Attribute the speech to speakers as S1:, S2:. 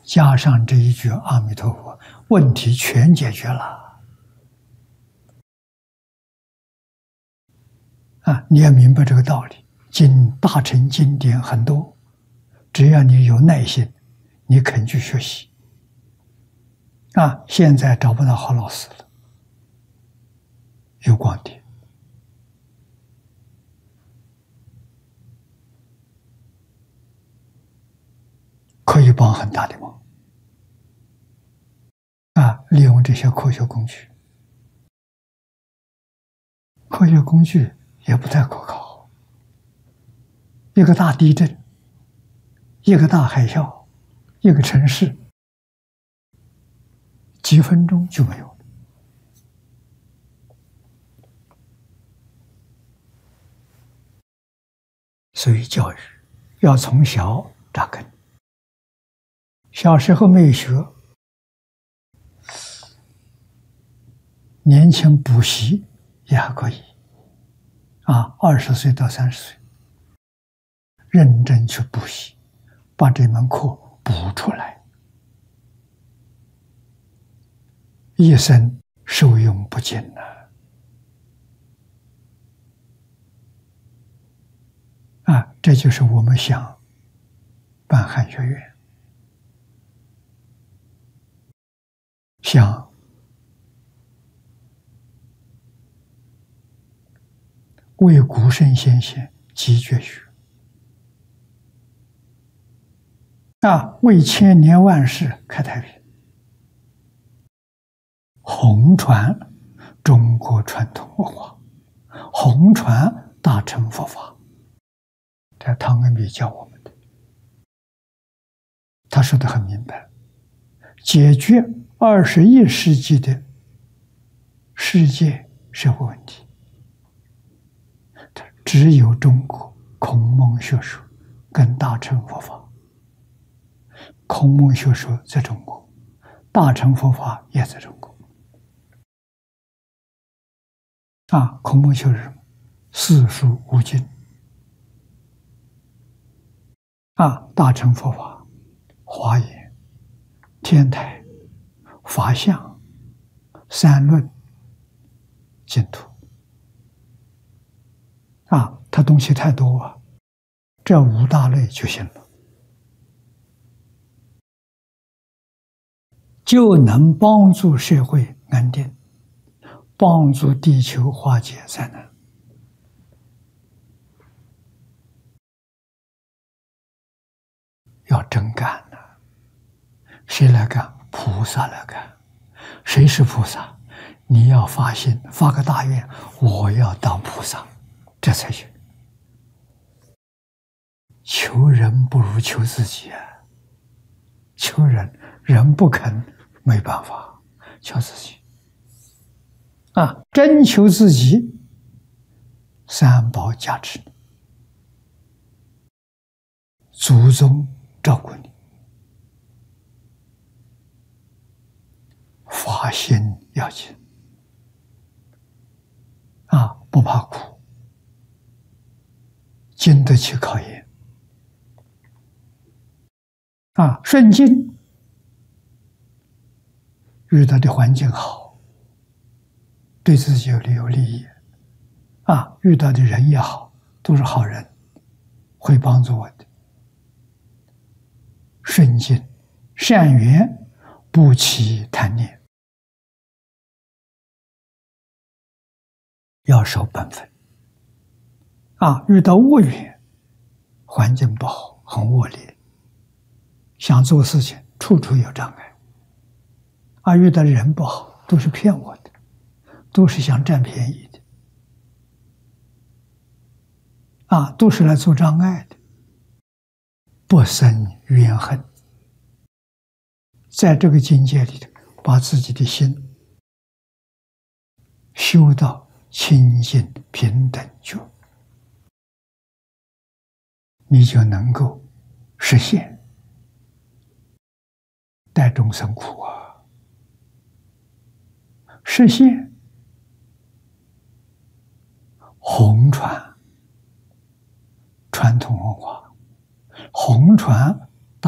S1: 加上这一句阿弥陀佛，问题全解决了。你要明白这个道理。大乘经典很多，只要你有耐心，你肯去学习。现在找不到好老师了，有光碟，可以帮很大的忙。利用这些科学工具，科学工具也不太可靠。一个大地震，一个大海啸，一个城市，几分钟就没有了。所以教育要从小扎根。小时候没有学，年轻补习也还可以。20岁到30岁，认真去补习，把这门课补出来，一生受用不尽这就是我们想办汉学院，想为古圣先贤集绝学，为千年万世开太平，弘传中国传统文化，弘传大乘佛法。这汤恩比教我们的，他说的很明白，解决21世纪的世界社会问题，只有中国孔孟学说跟大乘佛法。孔孟学说在中国，大乘佛法也在中国。孔孟学说是什么？四书五经。大乘佛法，华严、天台、法相、三论、净土。它东西太多这5大类就行了，就能帮助社会安定，帮助地球化解灾难。要真干谁来干？菩萨来干。谁是菩萨？你要发心，发个大愿，我要当菩萨，这才行。求人不如求自己求人不肯，没办法，求自己真求自己，三宝加持你，祖宗照顾你，发心要紧不怕苦，经得起考验顺境，遇到的环境好，对自己有利益遇到的人也好，都是好人，会帮助我的。顺境善缘，不起贪念，要守本分遇到恶缘，环境不好，很恶劣，想做事情处处有障碍遇到人不好，都是骗我的，都是想占便宜的都是来做障碍的，不生怨恨。在这个境界里头，把自己的心修到清净平等觉，你就能够实现带众生苦实现弘传传统文化，弘传